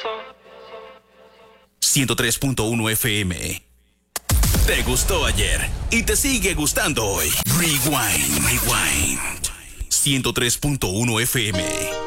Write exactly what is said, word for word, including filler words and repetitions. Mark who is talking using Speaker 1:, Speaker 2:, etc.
Speaker 1: ciento tres punto uno F M. Te gustó ayer y te sigue gustando hoy. Rewind, rewind. ciento tres punto uno F M.